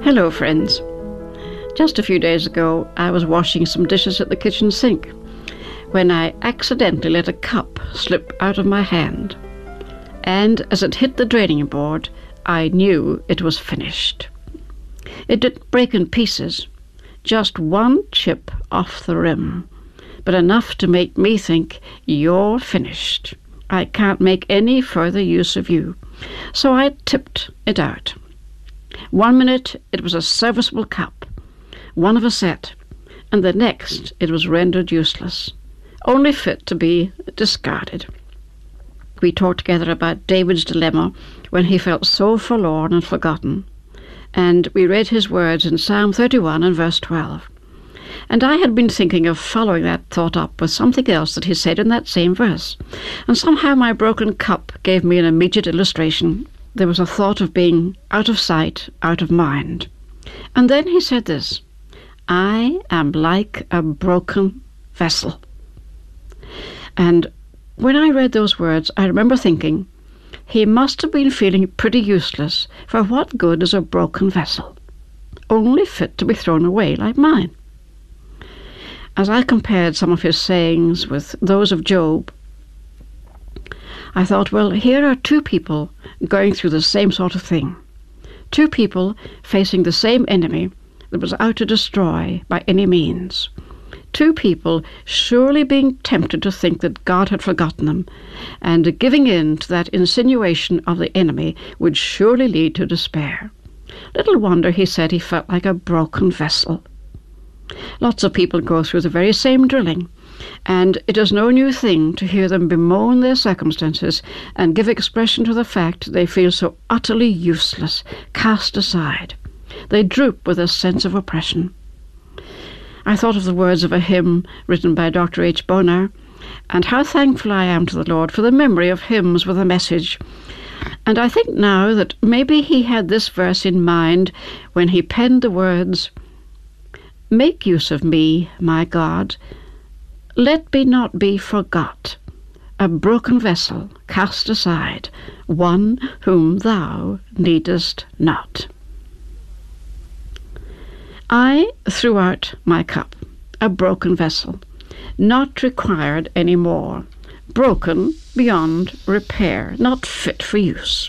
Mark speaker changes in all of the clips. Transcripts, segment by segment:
Speaker 1: Hello, friends. Just a few days ago, I was washing some dishes at the kitchen sink when I accidentally let a cup slip out of my hand. And as it hit the draining board, I knew it was finished. It didn't break in pieces, just one chip off the rim, but enough to make me think, "You're finished. I can't make any further use of you." So I tipped it out. 1 minute it was a serviceable cup, one of a set, and the next it was rendered useless, only fit to be discarded. We talked together about David's dilemma when he felt so forlorn and forgotten, and we read his words in Psalm 31 and verse 12. And I had been thinking of following that thought up with something else that he said in that same verse, and somehow my broken cup gave me an immediate illustration. There was a thought of being out of sight, out of mind. And then he said this, "I am like a broken vessel." And when I read those words, I remember thinking, he must have been feeling pretty useless, for what good is a broken vessel? Only fit to be thrown away like mine. As I compared some of his sayings with those of Job, I thought, well, here are two people going through the same sort of thing. Two people facing the same enemy that was out to destroy by any means. Two people surely being tempted to think that God had forgotten them, and giving in to that insinuation of the enemy would surely lead to despair. Little wonder he said he felt like a broken vessel. Lots of people go through the very same drilling, and it is no new thing to hear them bemoan their circumstances and give expression to the fact they feel so utterly useless, cast aside. They droop with a sense of oppression. I thought of the words of a hymn written by Dr. H. Bonar, and how thankful I am to the Lord for the memory of hymns with a message. And I think now that maybe he had this verse in mind when he penned the words, "Make use of me, my God. Let me not be forgot, a broken vessel cast aside, one whom thou needest not." I threw out my cup, a broken vessel, not required any more, broken beyond repair, not fit for use.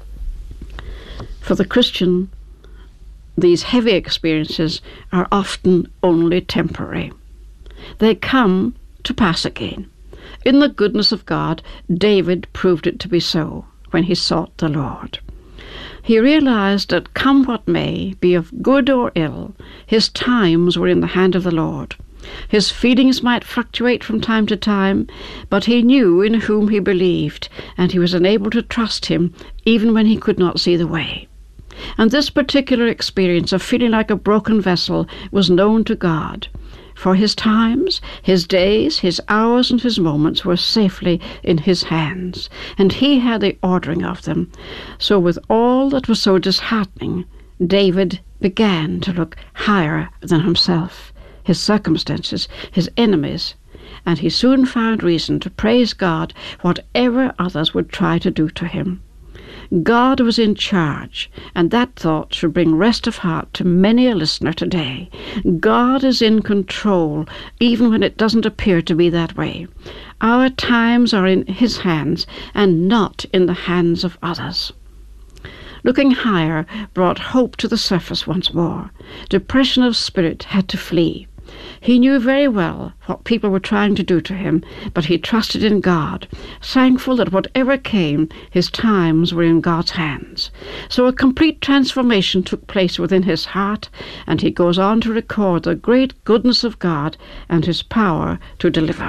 Speaker 1: For the Christian, these heavy experiences are often only temporary. They come to pass again. In the goodness of God, David proved it to be so when he sought the Lord. He realized that come what may, be of good or ill, his times were in the hand of the Lord. His feelings might fluctuate from time to time, but he knew in whom he believed, and he was enabled to trust him even when he could not see the way. And this particular experience of feeling like a broken vessel was known to God, for his times, his days, his hours, and his moments were safely in his hands, and he had the ordering of them. So with all that was so disheartening, David began to look higher than himself, his circumstances, his enemies, and he soon found reason to praise God whatever others would try to do to him. God was in charge, and that thought should bring rest of heart to many a listener today. God is in control, even when it doesn't appear to be that way. Our times are in his hands, and not in the hands of others. Looking higher brought hope to the surface once more. Depression of spirit had to flee. He knew very well what people were trying to do to him, but he trusted in God, thankful that whatever came, his times were in God's hands. So a complete transformation took place within his heart, and he goes on to record the great goodness of God and his power to deliver.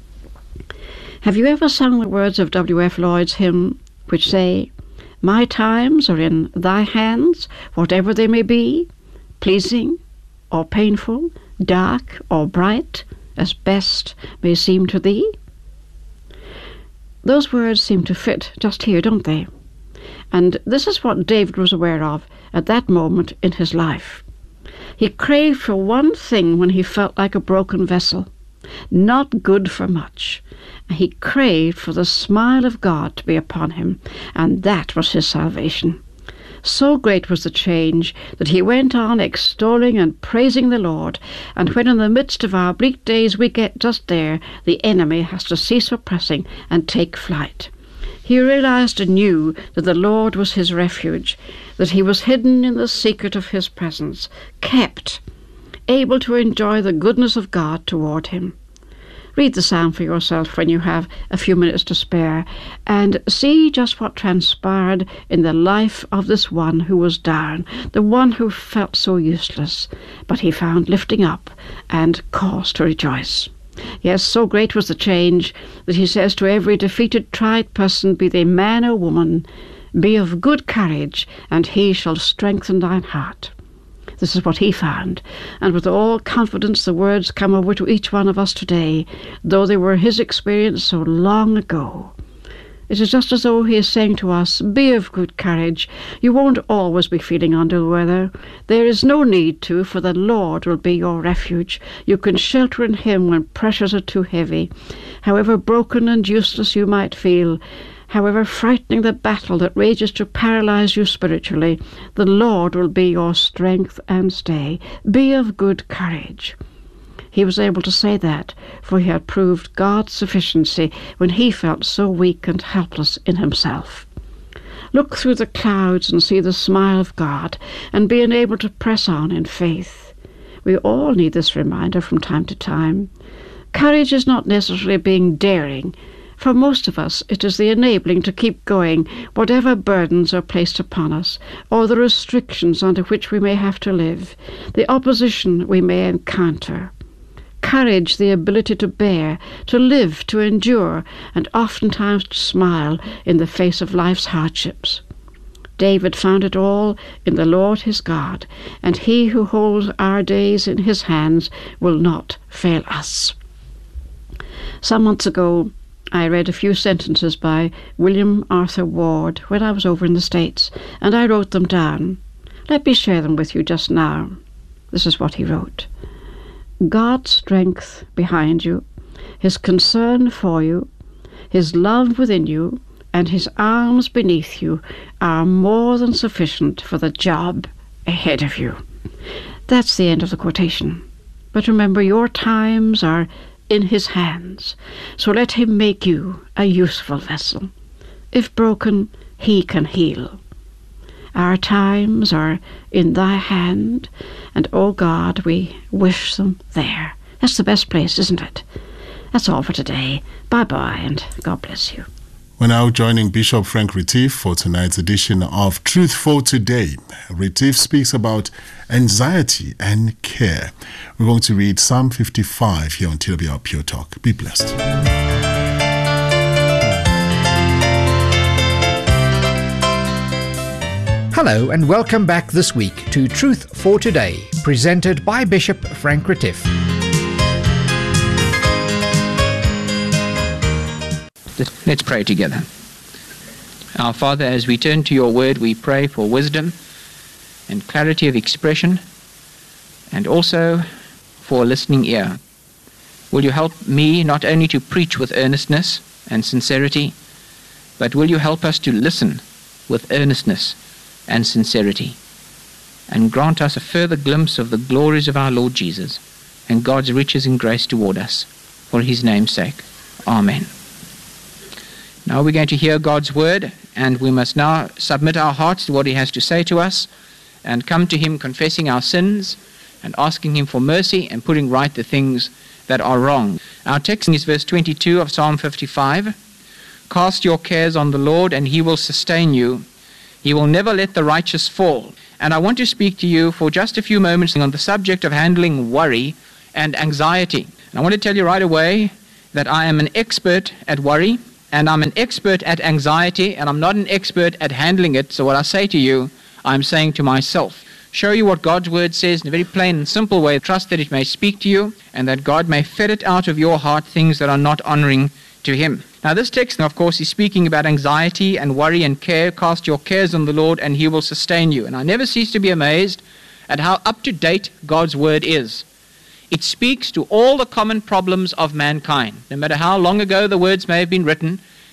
Speaker 1: Have you ever sung the words of W.F. Lloyd's hymn, which say, "My times are in thy hands, whatever they may be, pleasing or painful, dark or bright, as best may seem to thee"? Those words seem to fit just here, don't they? And this is what David was aware of at that moment in his life. He craved for one thing when he felt like a broken vessel, not good for much. He craved for the smile of God to be upon him, and that was his salvation. So great was the change that he went on extolling and praising the Lord, and when in the midst of our bleak days we get just there, the enemy has to cease oppressing and take flight. He realized anew that the Lord was his refuge, that he was hidden in the secret of his presence, kept, able to enjoy the goodness of God toward him. Read the psalm for yourself when you have a few minutes to spare, and see just what transpired in the life of this one who was down, the one who felt so useless, but he found lifting up and cause to rejoice. Yes, so great was the change that he says to every defeated, tried person, be they man or woman, be of good courage, and he shall strengthen thine heart. This is what he found, and with all confidence the words come over to each one of us today, though they were his experience so long ago. It is just as though he is saying to us, be of good courage. You won't always be feeling under the weather. There is no need to, for the Lord will be your refuge. You can shelter in him when pressures are too heavy. However broken and useless you might feel, however frightening the battle that rages to paralyze you spiritually, the Lord will be your strength and stay. Be of good courage. He was able to say that, for he had proved God's sufficiency when he felt so weak and helpless in himself. Look through the clouds and see the smile of God, and be enabled to press on in faith. We all need this reminder from time to time. Courage is not necessarily being daring. For most of us, it is the enabling to keep going, whatever burdens are placed upon us, or the restrictions under which we may have to live, the opposition we may encounter. Courage, the ability to bear, to live, to endure, and oftentimes to smile in the face of life's hardships. David found it all in the Lord his God, and he who holds our days in his hands will not fail us. Some months ago, I read a few sentences by William Arthur Ward when I was over in the States, and I wrote them down. Let me share them with you just now. This is what he wrote. God's strength behind you, his concern for you, his love within you, and his arms beneath you are more than sufficient for the job ahead of you. That's the end of the quotation. But remember, your times are in his hands, so let him make you a useful vessel. If broken, he can heal. Our times are in thy hand, and, oh God, we wish them there. That's the best place, isn't it? That's all for today. Bye-bye, and God bless you.
Speaker 2: We're now joining Bishop Frank Retief for tonight's edition of Truth for Today. Retief speaks about anxiety and care. We're going to read Psalm 55 here on TWR Pure Talk. Be blessed.
Speaker 3: Hello and welcome back this week to Truth for Today, presented by Bishop Frank Retief.
Speaker 4: Let's pray together. Our Father, as we turn to your word, we pray for wisdom and clarity of expression, and also for a listening ear. Will you help me not only to preach with earnestness and sincerity, but will you help us to listen with earnestness and sincerity, and grant us a further glimpse of the glories of our Lord Jesus and God's riches in grace toward us, for his name's sake. Amen. Now we're going to hear God's word, and we must now submit our hearts to what he has to say to us and come to him confessing our sins and asking him for mercy and putting right the things that are wrong. Our text is verse 22 of Psalm 55. Cast your cares on the Lord, and he will sustain you. He will never let the righteous fall. And I want to speak to you for just a few moments on the subject of handling worry and anxiety. And I want to tell you right away that I am an expert at worry, and I'm an expert at anxiety, and I'm not an expert at handling it. So what I say to you, I'm saying to myself. Show you what God's word says in a very plain and simple way. Trust that it may speak to you, and that God may ferret out of your heart things that are not honoring to him. Now this text, of course, is speaking about anxiety and worry and care. Cast your cares on the Lord, and he will sustain you. And I never cease to be amazed at how up-to-date God's word is. It speaks to all the common problems of mankind. No matter how long ago the words may have been written,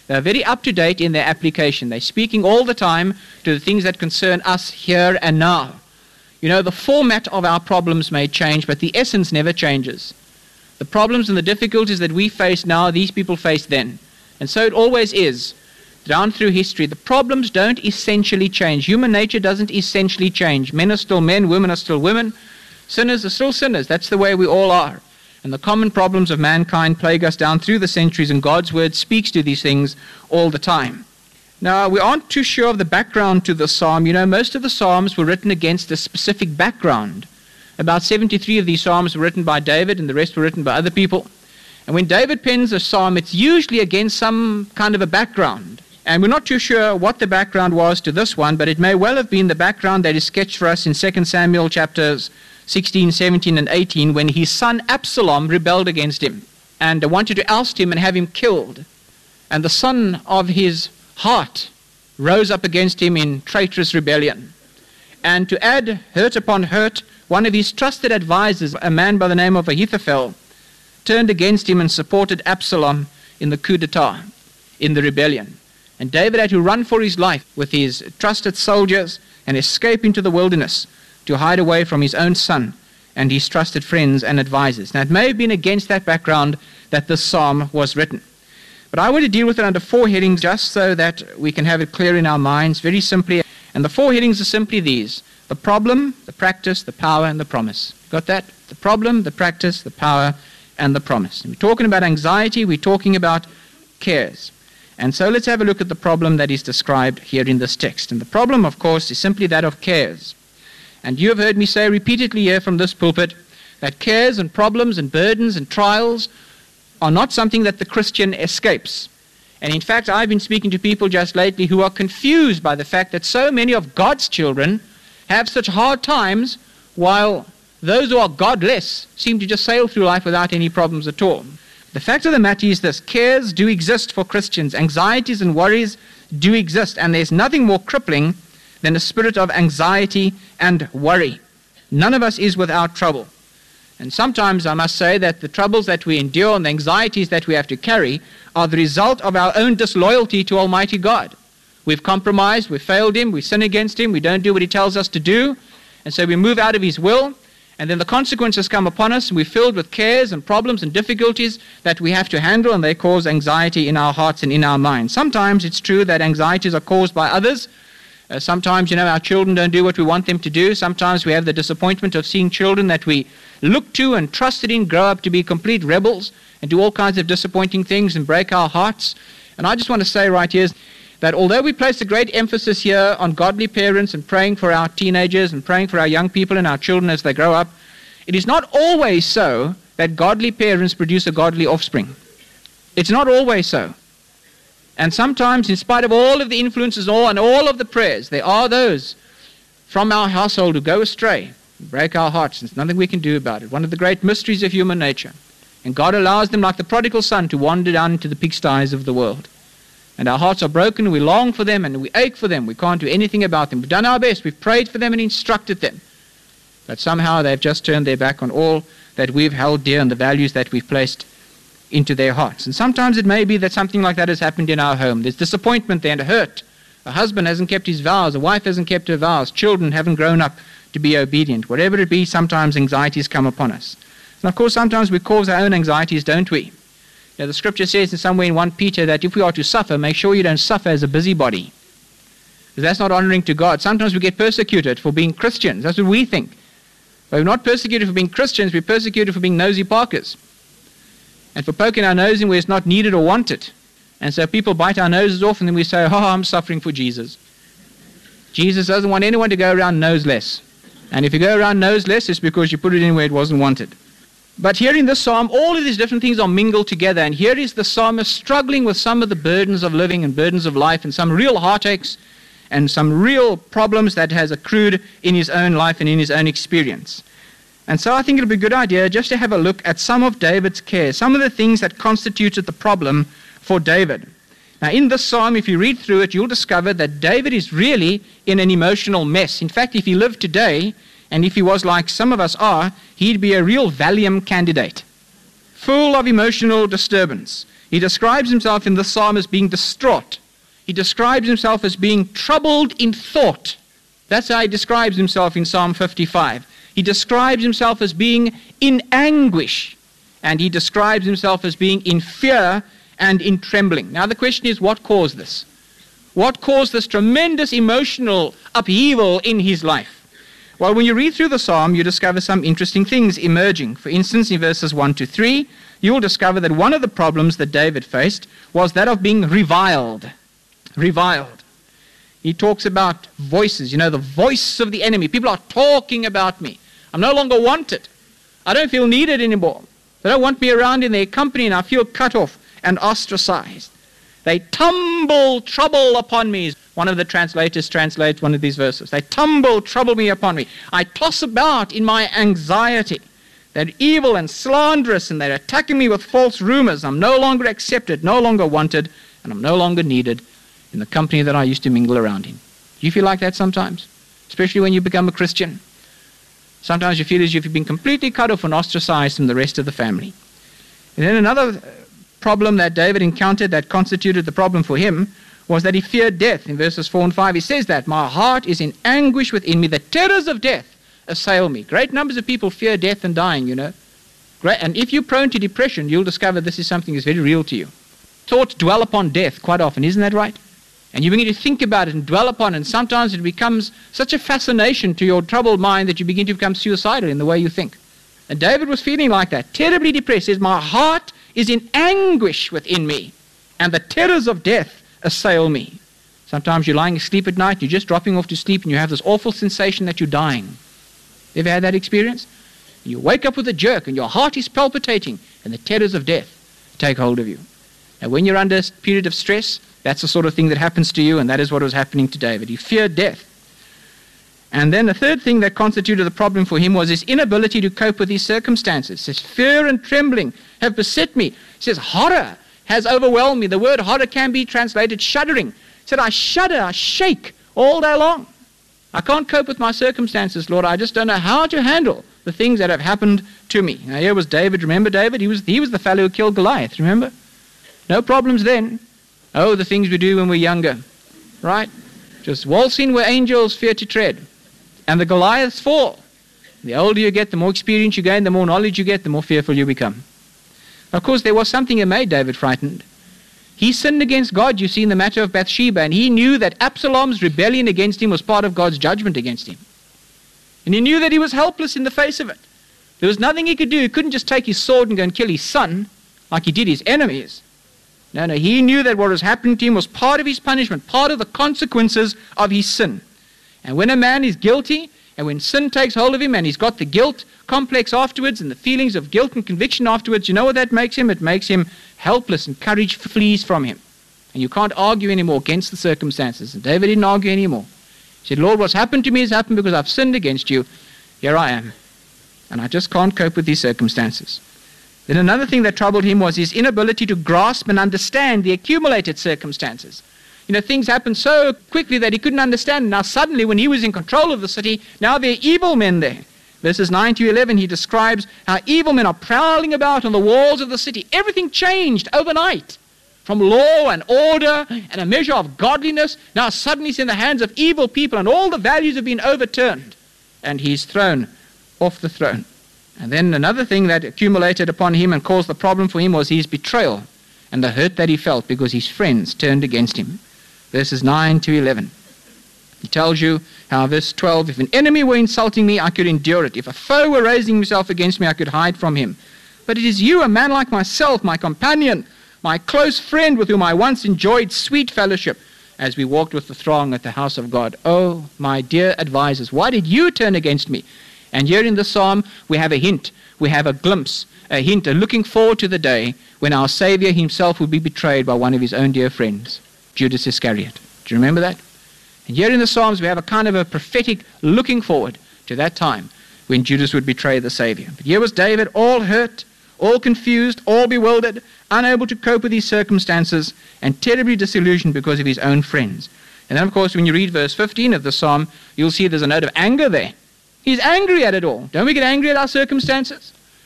Speaker 4: They're very up-to-date in their application. They're speaking all the time to the things that concern us here and now. You know, the format of our problems may change, but the essence never changes. The problems and the difficulties that we face now, these people faced then. And so it always is. Down through history, the problems don't essentially change. Human nature doesn't essentially change. Men are still men, women are still women. Sinners are still sinners. That's the way we all are. And the common problems of mankind plague us down through the centuries, and God's word speaks to these things all the time. Now, we aren't too sure of the background to the psalm. You know, most of the psalms were written against a specific background. About 73 of these psalms were written by David, and the rest were written by other people. And when David pens a psalm, it's usually against some kind of a background. And we're not too sure what the background was to this one, but it may well have been the background that is sketched for us in 2 Samuel chapters 16, 17, and 18, when his son Absalom rebelled against him and wanted to oust him and have him killed. And the son of his heart rose up against him in traitorous rebellion. And to add hurt upon hurt, one of his trusted advisors, a man by the name of Ahithophel, turned against him and supported Absalom in the coup d'etat, in the rebellion. And David had to run for his life with his trusted soldiers and escape into the wilderness to hide away from his own son and his trusted friends and advisors. Now, it may have been against that background that this psalm was written. But I want to deal with it under 4 headings just so that we can have it clear in our minds, very simply. And the 4 headings are simply these: the problem, the practice, the power, and the promise. Got that? The problem, the practice, the power, and the promise. And we're talking about anxiety, we're talking about cares. And so let's have a look at the problem that is described here in this text. And the problem, of course, is simply that of cares. And you have heard me say repeatedly here from this pulpit that cares and problems and burdens and trials are not something that the Christian escapes. And in fact, I've been speaking to people just lately who are confused by the fact that so many of God's children have such hard times, while those who are godless seem to just sail through life without any problems at all. The fact of the matter is this: cares do exist for Christians. Anxieties and worries do exist, and there's nothing more crippling than a spirit of anxiety and worry. None of us is without trouble. And sometimes I must say that the troubles that we endure and the anxieties that we have to carry are the result of our own disloyalty to Almighty God. We've compromised, we've failed Him, we sin against Him, we don't do what He tells us to do, and so we move out of His will, and then the consequences come upon us, and we're filled with cares and problems and difficulties that we have to handle, and they cause anxiety in our hearts and in our minds. Sometimes it's true that anxieties are caused by others. Sometimes, our children don't do what we want them to do. Sometimes we have the disappointment of seeing children that we look to and trusted in grow up to be complete rebels and do all kinds of disappointing things and break our hearts. And I just want to say right here that although we place a great emphasis here on godly parents and praying for our teenagers and praying for our young people and our children as they grow up, it is not always so that godly parents produce a godly offspring. It's not always so. And sometimes, in spite of all of the influences and all of the prayers, there are those from our household who go astray, break our hearts, and there's nothing we can do about it. One of the great mysteries of human nature. And God allows them, like the prodigal son, to wander down into the pigsties of the world. And our hearts are broken, we long for them, and we ache for them. We can't do anything about them. We've done our best, we've prayed for them and instructed them. But somehow they've just turned their back on all that we've held dear and the values that we've placed into their hearts. And sometimes it may be that something like that has happened in our home. There's disappointment there and hurt. A husband hasn't kept his vows, a wife hasn't kept her vows, children haven't grown up to be obedient. Whatever it be, sometimes anxieties come upon us. And of course, sometimes we cause our own anxieties, don't we? The scripture says in somewhere in 1 Peter that if we are to suffer, make sure you don't suffer as a busybody. Because that's not honoring to God. Sometimes we get persecuted for being Christians. That's what we think. But we're not persecuted for being Christians, we're persecuted for being nosy parkers. And for poking our nose in where it's not needed or wanted. And so people bite our noses off and then we say, I'm suffering for Jesus. Jesus doesn't want anyone to go around noseless. And if you go around noseless, it's because you put it in where it wasn't wanted. But here in this psalm, all of these different things are mingled together. And here is the psalmist struggling with some of the burdens of living and burdens of life and some real heartaches and some real problems that has accrued in his own life and in his own experience. And so I think it'll be a good idea just to have a look at some of David's cares, some of the things that constituted the problem for David. Now in this psalm, if you read through it, you'll discover that David is really in an emotional mess. In fact, if he lived today, and if he was like some of us are, he'd be a real Valium candidate. full of emotional disturbance. He describes himself in the psalm as being distraught. He describes himself as being troubled in thought. That's how he describes himself in Psalm 55. He describes himself as being in anguish, and he describes himself as being in fear and in trembling. Now the question is, what caused this? What caused this tremendous emotional upheaval in his life? Well, when you read through the psalm, you discover some interesting things emerging. For instance, in verses 1 to 3, you'll discover that one of the problems that David faced was that of being reviled. Reviled. He talks about voices, the voice of the enemy. People are talking about me. I'm no longer wanted. I don't feel needed anymore. They don't want me around in their company, and I feel cut off and ostracized. They tumble trouble upon me. One of the translators translates one of these verses. They tumble trouble me upon me. I toss about in my anxiety. They're evil and slanderous, and they're attacking me with false rumors. I'm no longer accepted, no longer wanted, and I'm no longer needed in the company that I used to mingle around in. Do you feel like that sometimes? Especially when you become a Christian. Sometimes you feel as if you've been completely cut off and ostracized from the rest of the family. And then another problem that David encountered that constituted the problem for him was that he feared death. In verses 4 and 5 he says that, my heart is in anguish within me, the terrors of death assail me. Great numbers of people fear death and dying, Great, and if you're prone to depression, you'll discover this is something that's very real to you. Thoughts dwell upon death quite often, isn't that right? And you begin to think about it and dwell upon it, and sometimes it becomes such a fascination to your troubled mind that you begin to become suicidal in the way you think. And David was feeling like that, terribly depressed. He says, my heart is in anguish within me, and the terrors of death assail me. Sometimes you're lying asleep at night, you're just dropping off to sleep, and you have this awful sensation that you're dying. Ever had that experience? You wake up with a jerk, and your heart is palpitating, and the terrors of death take hold of you. And when you're under a period of stress, that's the sort of thing that happens to you, and that is what was happening to David. He feared death. And then the third thing that constituted the problem for him was his inability to cope with his circumstances. He says, fear and trembling have beset me. He says, horror has overwhelmed me. The word horror can be translated shuddering. He said, I shudder, I shake all day long. I can't cope with my circumstances, Lord. I just don't know how to handle the things that have happened to me. Now here was David. Remember David? He was the fellow who killed Goliath, remember? No problems then. Oh, the things we do when we're younger, right? Just waltzing where angels fear to tread. And the Goliaths fall. The older you get, the more experience you gain, the more knowledge you get, the more fearful you become. Of course, there was something that made David frightened. He sinned against God, you see, in the matter of Bathsheba, and he knew that Absalom's rebellion against him was part of God's judgment against him. And he knew that he was helpless in the face of it. There was nothing he could do. He couldn't just take his sword and go and kill his son like he did his enemies. No, he knew that what was happening to him was part of his punishment, part of the consequences of his sin. And when a man is guilty, and when sin takes hold of him, and he's got the guilt complex afterwards, and the feelings of guilt and conviction afterwards, you know what that makes him? It makes him helpless, and courage flees from him. And you can't argue anymore against the circumstances. And David didn't argue anymore. He said, Lord, what's happened to me has happened because I've sinned against you. Here I am. And I just can't cope with these circumstances. Then another thing that troubled him was his inability to grasp and understand the accumulated circumstances. Things happened so quickly that he couldn't understand. Now suddenly, when he was in control of the city, now there are evil men there. Verses 9 to 11, he describes how evil men are prowling about on the walls of the city. Everything changed overnight. From law and order and a measure of godliness, now suddenly it's in the hands of evil people, and all the values have been overturned. And he's thrown off the throne. And then another thing that accumulated upon him and caused the problem for him was his betrayal and the hurt that he felt because his friends turned against him. Verses 9 to 11. He tells you how, verse 12, if an enemy were insulting me, I could endure it. If a foe were raising himself against me, I could hide from him. But it is you, a man like myself, my companion, my close friend with whom I once enjoyed sweet fellowship as we walked with the throng at the house of God. Oh, my dear advisers, why did you turn against me? And here in the psalm, we have a hint, we have a glimpse, a hint, a looking forward to the day when our Savior himself would be betrayed by one of his own dear friends, Judas Iscariot. Do you remember that? And here in the Psalms, we have a kind of a prophetic looking forward to that time when Judas would betray the Savior. But here was David, all hurt, all confused, all bewildered, unable to cope with his circumstances, and terribly disillusioned because of his own friends. And then, of course, when you read verse 15 of the Psalm, you'll see there's a note of anger there. He's angry at it all. Don't we get angry at our circumstances?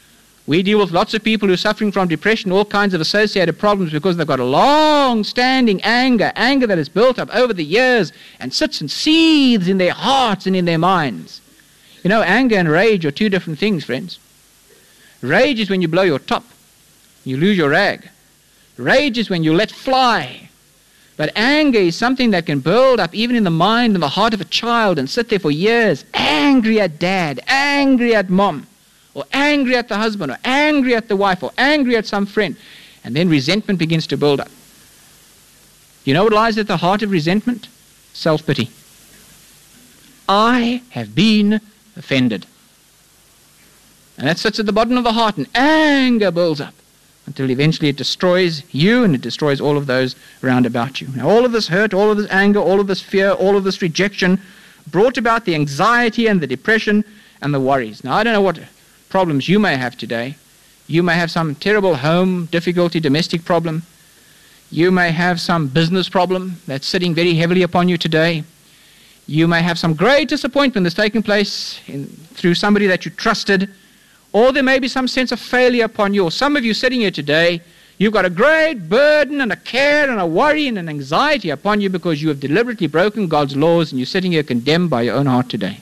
Speaker 4: We deal with lots of people who are suffering from depression, all kinds of associated problems, because they've got a long-standing anger that is built up over the years and sits and seethes in their hearts and in their minds. You know, anger and rage are two different things, friends. Rage is when you blow your top, you lose your rag. Rage is when you let fly. But anger is something that can build up even in the mind and the heart of a child and sit there for years, angry at dad, angry at mom, or angry at the husband, or angry at the wife, or angry at some friend. And then resentment begins to build up. You know what lies at the heart of resentment? Self-pity. I have been offended. And that sits at the bottom of the heart, and anger builds up until eventually it destroys you and it destroys all of those around about you. Now, all of this hurt, all of this anger, all of this fear, all of this rejection brought about the anxiety and the depression and the worries. Now, I don't know what problems you may have today. You may have some terrible home difficulty, domestic problem. You may have some business problem that's sitting very heavily upon you today. You may have some great disappointment that's taken place through somebody that you trusted. Or there may be some sense of failure upon you. Or some of you sitting here today, you've got a great burden and a care and a worry and an anxiety upon you because you have deliberately broken God's laws, and you're sitting here condemned by your own heart today.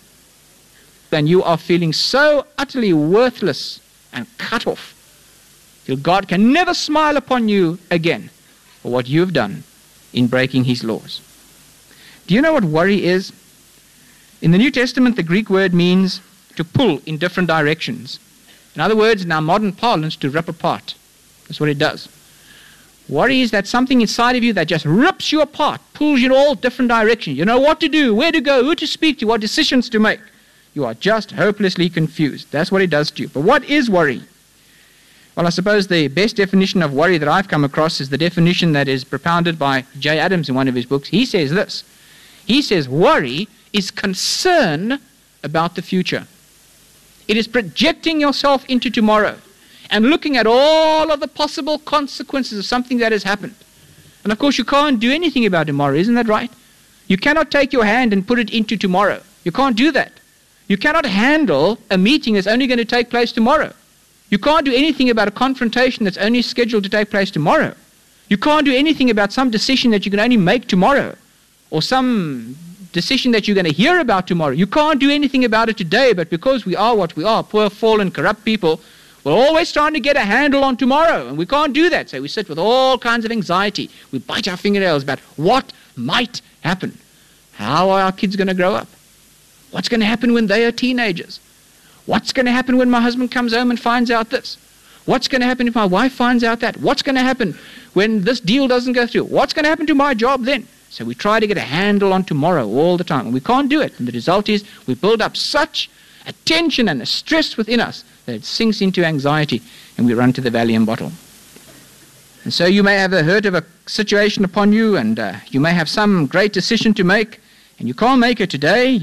Speaker 4: And you are feeling so utterly worthless and cut off till God can never smile upon you again for what you have done in breaking his laws. Do you know what worry is? In the New Testament, the Greek word means to pull in different directions. In other words, in our modern parlance, to rip apart. That's what it does. Worry is that something inside of you that just rips you apart, pulls you in all different directions. You know what to do, where to go, who to speak to, what decisions to make. You are just hopelessly confused. That's what it does to you. But what is worry? Well, I suppose the best definition of worry that I've come across is the definition that is propounded by Jay Adams in one of his books. He says this. He says worry is concern about the future. It is projecting yourself into tomorrow and looking at all of the possible consequences of something that has happened. And of course, you can't do anything about tomorrow, isn't that right? You cannot take your hand and put it into tomorrow. You can't do that. You cannot handle a meeting that's only going to take place tomorrow. You can't do anything about a confrontation that's only scheduled to take place tomorrow. You can't do anything about some decision that you can only make tomorrow, or some decision that you're going to hear about tomorrow. You can't do anything about it today, but because we are what we are, poor, fallen, corrupt people, we're always trying to get a handle on tomorrow, and we can't do that. So we sit with all kinds of anxiety. We bite our fingernails about what might happen. How are our kids going to grow up? What's going to happen when they are teenagers? What's going to happen when my husband comes home and finds out this? What's going to happen if my wife finds out that? What's going to happen when this deal doesn't go through? What's going to happen to my job then? So we try to get a handle on tomorrow all the time, and we can't do it. And the result is we build up such a tension and a stress within us that it sinks into anxiety, and we run to the Valium bottle. And so you may have heard of a situation upon you, and you may have some great decision to make, and you can't make it today,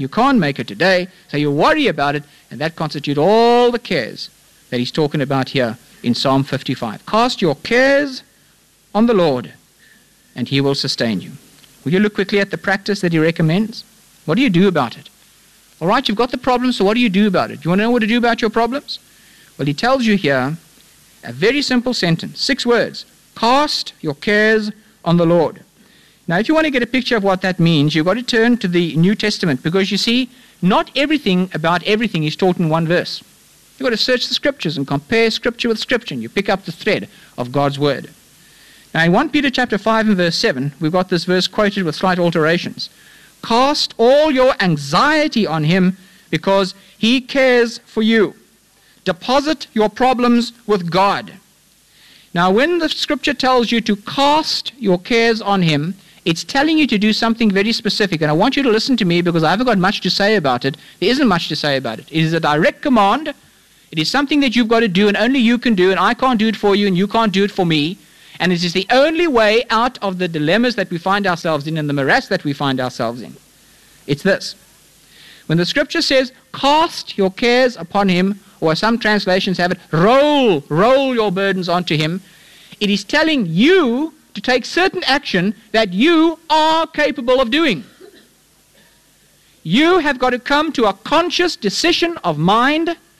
Speaker 4: so you worry about it, and that constitutes all the cares that he's talking about here in Psalm 55. Cast your cares on the Lord, and he will sustain you. Will you look quickly at the practice that he recommends? What do you do about it? All right, you've got the problem, so what do you do about it? Do you want to know what to do about your problems? Well, he tells you here a very simple sentence, 6 words. Cast your cares on the Lord. Now, if you want to get a picture of what that means, you've got to turn to the New Testament, because you see, not everything about everything is taught in one verse. You've got to search the Scriptures and compare Scripture with Scripture, and you pick up the thread of God's Word. Now, in 1 Peter chapter 5 and verse 7, we've got this verse quoted with slight alterations. Cast all your anxiety on him because he cares for you. Deposit your problems with God. Now, when the Scripture tells you to cast your cares on him, it's telling you to do something very specific. And I want you to listen to me, because I haven't got much to say about it. There isn't much to say about it. It is a direct command. It is something that you've got to do, and only you can do, and I can't do it for you, and you can't do it for me. And it is the only way out of the dilemmas that we find ourselves in and the morass that we find ourselves in. It's this. When the Scripture says, cast your cares upon him, or some translations have it, roll your burdens onto him, it is telling you to take certain action that you are capable of doing. You have got to come to a conscious decision of mind.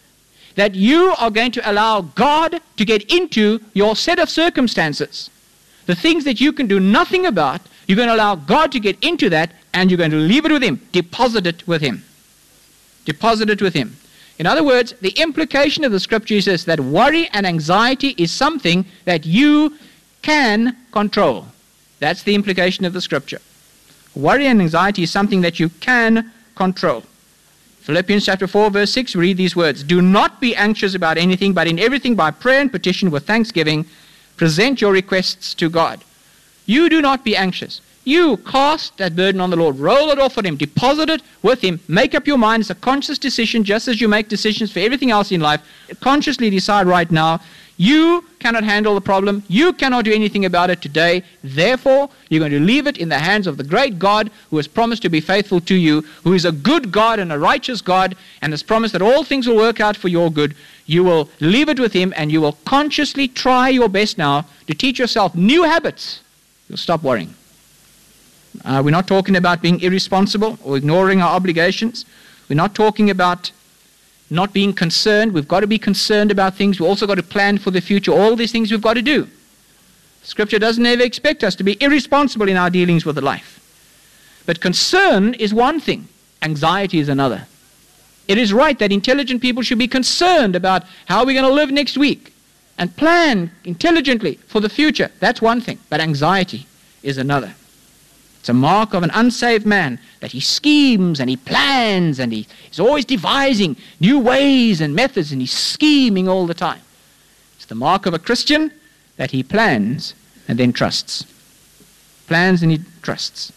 Speaker 4: that you are going to allow God to get into your set of circumstances. The things that you can do nothing about, you're going to allow God to get into that, and you're going to leave it with Him. Deposit it with Him. Deposit it with Him. In other words, the implication of the scripture is this, that worry and anxiety is something that you can control. That's the implication of the scripture. Worry and anxiety is something that you can control. Philippians chapter 4, verse 6, we read these words, "Do not be anxious about anything, but in everything by prayer and petition with thanksgiving, present your requests to God." You do not be anxious. You cast that burden on the Lord. Roll it off on Him. Deposit it with Him. Make up your mind. It's a conscious decision, just as you make decisions for everything else in life. Consciously decide right now, you cannot handle the problem. You cannot do anything about it today. Therefore, you're going to leave it in the hands of the great God who has promised to be faithful to you, who is a good God and a righteous God, and has promised that all things will work out for your good. You will leave it with Him, and you will consciously try your best now to teach yourself new habits. You'll stop worrying. We're not talking about being irresponsible or ignoring our obligations. We're not talking about not being concerned. We've got to be concerned about things. We've also got to plan for the future. All these things we've got to do. Scripture doesn't ever expect us to be irresponsible in our dealings with life. But concern is one thing. Anxiety is another. It is right that intelligent people should be concerned about how we're going to live next week and plan intelligently for the future. That's one thing. But anxiety is another. It's a mark of an unsaved man that he schemes and he plans and he's always devising new ways and methods and he's scheming all the time. It's the mark of a Christian that he plans and then trusts. Plans and he trusts.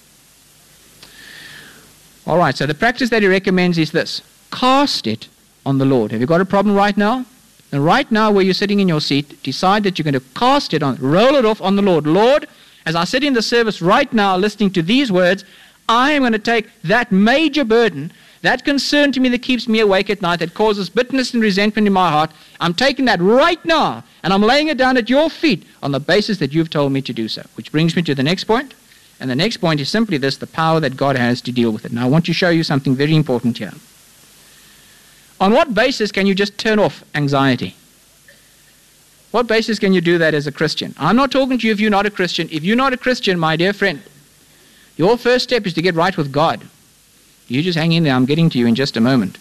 Speaker 4: All right, so the practice that he recommends is this. Cast it on the Lord. Have you got a problem right now? And right now where you're sitting in your seat, decide that you're going to cast it on, roll it off on the Lord. Lord, as I sit in the service right now listening to these words, I am going to take that major burden, that concern to me that keeps me awake at night, that causes bitterness and resentment in my heart. I'm taking that right now, and I'm laying it down at your feet on the basis that you've told me to do so. Which brings me to the next point. And the next point is simply this, the power that God has to deal with it. Now I want to show you something very important here. On what basis can you just turn off anxiety? What basis can you do that as a Christian? I'm not talking to you if you're not a Christian. If you're not a Christian, my dear friend, your first step is to get right with God. You just hang in there. I'm getting to you in just a moment.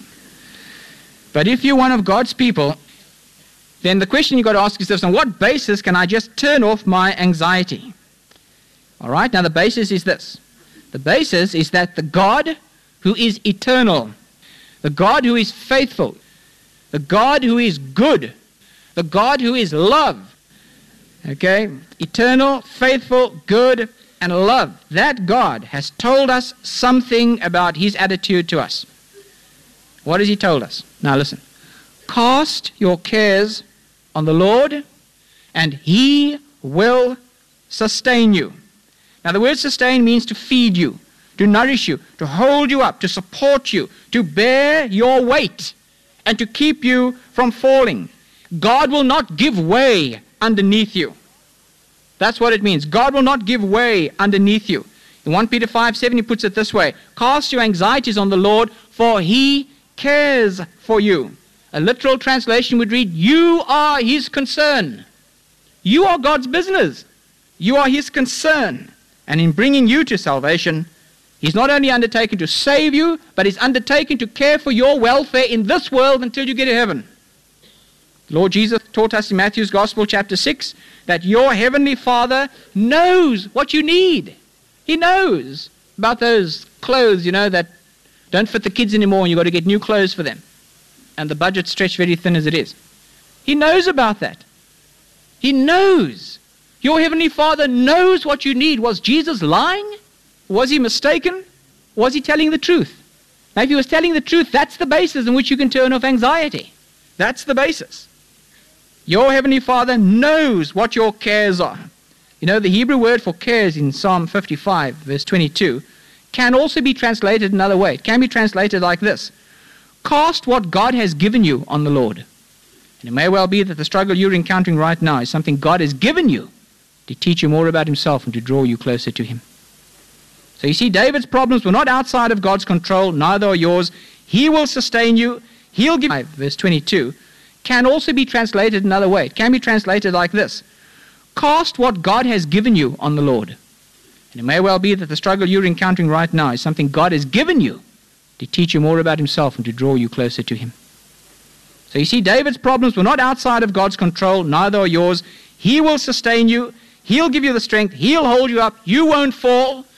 Speaker 4: But if you're one of God's people, then the question you've got to ask yourself, on what basis can I just turn off my anxiety? All right, now the basis is this. The basis is that the God who is eternal, the God who is faithful, the God who is good, the God who is love, okay, eternal, faithful, good, and love, that God has told us something about His attitude to us. What has He told us? Now listen. Cast your cares on the Lord, and He will sustain you. Now the word sustain means to feed you, to nourish you, to hold you up, to support you, to bear your weight, and to keep you from falling. God will not give way underneath you. That's what it means. God will not give way underneath you. In 1 Peter 5:7 he puts it this way. Cast your anxieties on the Lord, for He cares for you. A literal translation would read, you are His concern. You are God's business. You are His concern. And in bringing you to salvation, He's not only undertaken to save you, but He's undertaken to care for your welfare in this world until you get to heaven. Lord Jesus taught us in Matthew's Gospel, chapter 6, that your heavenly Father knows what you need. He knows about those clothes, that don't fit the kids anymore and you've got to get new clothes for them. And the budget's stretched very thin as it is. He knows about that. He knows. Your heavenly Father knows what you need. Was Jesus lying? Was He mistaken? Was He telling the truth? Now, if He was telling the truth, that's the basis on which you can turn off anxiety. That's the basis. Your heavenly Father knows what your cares are. The Hebrew word for cares in Psalm 55, verse 22, can also be translated another way. It can be translated like this. Cast what God has given you on the Lord. And it may well be that the struggle you're encountering right now is something God has given you to teach you more about Himself and to draw you closer to Him. So you see, David's problems were not outside of God's control, neither are yours. He will sustain you. He'll give you, verse 22, can also be translated another way. It can be translated like this: cast what God has given you on the Lord. And it may well be that the struggle you're encountering right now is something God has given you to teach you more about himself and to draw you closer to him. So you see, David's problems were not outside of God's control, neither are yours. He will sustain you. He'll give you the strength. He'll hold you up. You won't fall.